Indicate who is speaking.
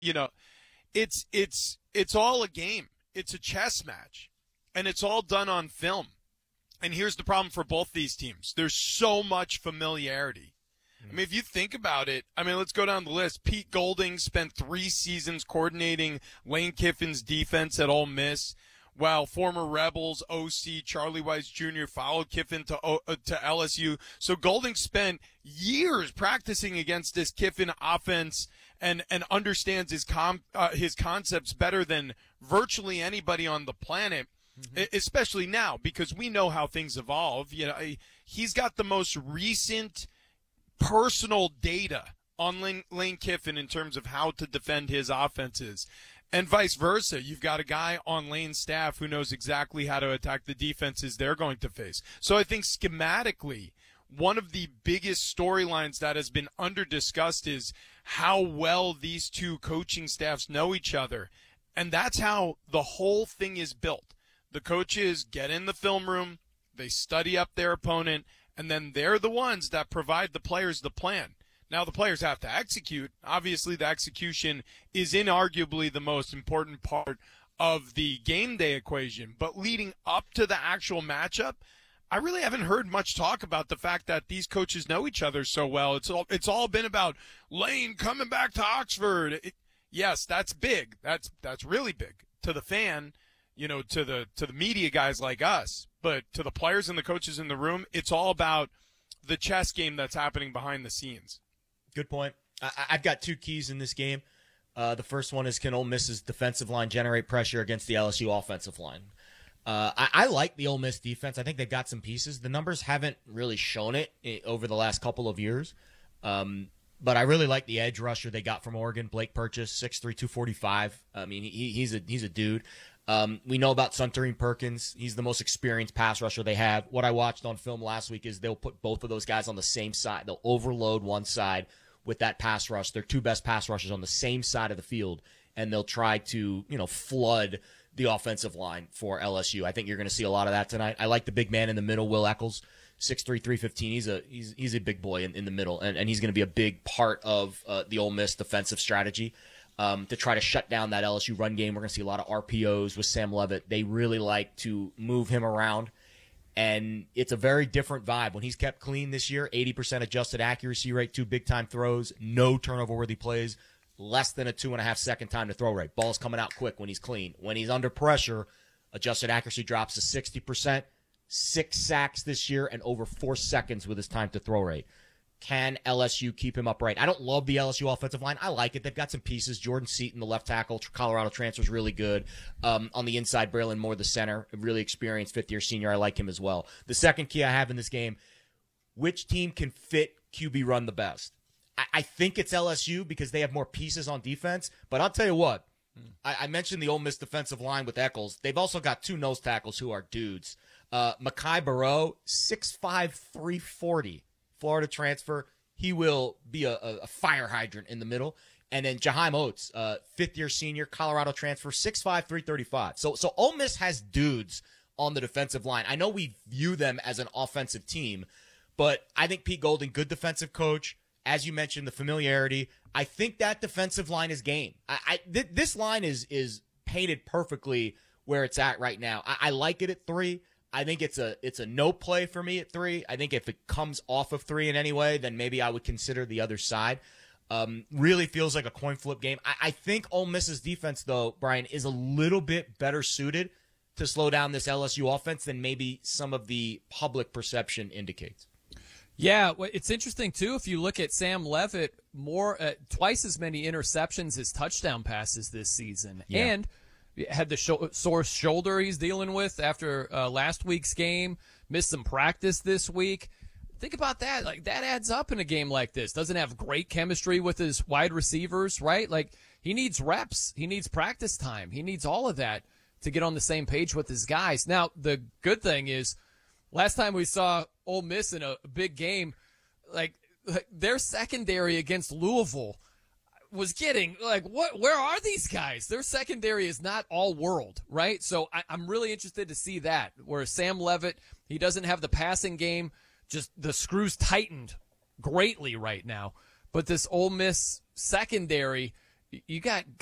Speaker 1: You know, it's all a game. It's a chess match, and it's all done on film. And here's the problem for both these teams. There's so much familiarity. I mean, if you think about it, let's go down the list. Pete Golding spent 3 seasons coordinating Lane Kiffin's defense at Ole Miss, while former Rebels OC Charlie Weiss Jr. followed Kiffin to LSU. So Golding spent years practicing against this Kiffin offense and understands his concepts better than virtually anybody on the planet. Especially now, because we know how things evolve. He's got the most recent personal data on Lane Kiffin in terms of how to defend his offenses, and vice versa. You've got a guy on Lane's staff who knows exactly how to attack the defenses they're going to face. So I think schematically, one of the biggest storylines that has been under-discussed is how well these two coaching staffs know each other, and that's how the whole thing is built. The coaches get in the film room, they study up their opponent, and then they're the ones that provide the players the plan. Now, the players have to execute. Obviously, the execution is inarguably the most important part of the game day equation. But leading up to the actual matchup, I really haven't heard much talk about the fact that these coaches know each other so well. It's all been about Lane coming back to Oxford. Yes, that's big. That's really big to the fan. To the media guys like us, but to the players and the coaches in the room, it's all about the chess game that's happening behind the scenes.
Speaker 2: Good point. I've got 2 keys in this game. The first one is, can Ole Miss's defensive line generate pressure against the LSU offensive line? I like the Ole Miss defense. I think they've got some pieces. The numbers haven't really shown it over the last couple of years. But I really like the edge rusher they got from Oregon, Blake Purchase, 6'3", 245. He's a dude. We know about Suntarine Perkins. He's the most experienced pass rusher they have. What I watched on film last week is they'll put both of those guys on the same side. They'll overload one side with that pass rush. Their 2 best pass rushers on the same side of the field, and they'll try to, flood the offensive line for LSU. I think you're going to see a lot of that tonight. I like the big man in the middle, Will Eccles, 6'3", 315. He's a big boy in the middle, and he's going to be a big part of the Ole Miss defensive strategy. To try to shut down that LSU run game. We're going to see a lot of RPOs with Sam Levitt. They really like to move him around, and it's a very different vibe. When he's kept clean this year, 80% adjusted accuracy rate, 2 big-time throws, no turnover-worthy plays, less than a 2.5-second time to throw rate. Ball's coming out quick when he's clean. When he's under pressure, adjusted accuracy drops to 60%, 6 sacks this year, and over 4 seconds with his time to throw rate. Can LSU keep him upright? I don't love the LSU offensive line. I like it. They've got some pieces. Jordan Seaton, the left tackle, Colorado transfer, is really good. On the inside, Braylon Moore, the center, a really experienced fifth-year senior. I like him as well. The second key I have in this game, which team can fit QB run the best? I think it's LSU because they have more pieces on defense. But I'll tell you what, I mentioned the Ole Miss defensive line with Eccles. They've also got 2 nose tackles who are dudes. Mekhi Barrow, 6'5", 340. Florida transfer. He will be a fire hydrant in the middle. And then Jaheim Oates, 5th-year senior, Colorado transfer, 6'5", 335. So Ole Miss has dudes on the defensive line. I know we view them as an offensive team, but I think Pete Golding, good defensive coach. As you mentioned, the familiarity. I think that defensive line is game. This line is painted perfectly where it's at right now. I like it at 3. I think it's a no play for me at 3. I think if it comes off of 3 in any way, then maybe I would consider the other side. Really feels like a coin flip game. I think Ole Miss's defense, though, Brian, is a little bit better suited to slow down this LSU offense than maybe some of the public perception indicates.
Speaker 3: Yeah, well, it's interesting, too, if you look at Sam Levitt, twice as many interceptions as touchdown passes this season. Yeah. And had the sore shoulder he's dealing with after last week's game, missed some practice this week. Think about that. Like, that adds up in a game like this. Doesn't have great chemistry with his wide receivers, right? Like, he needs reps. He needs practice time. He needs all of that to get on the same page with his guys. Now, the good thing is, last time we saw Ole Miss in a big game, like their secondary against Louisville was getting where are these guys? Their secondary is not all world, right? So I'm really interested to see that, where Sam Levitt, he doesn't have the passing game, just the screws tightened greatly right now. But this Ole Miss secondary you got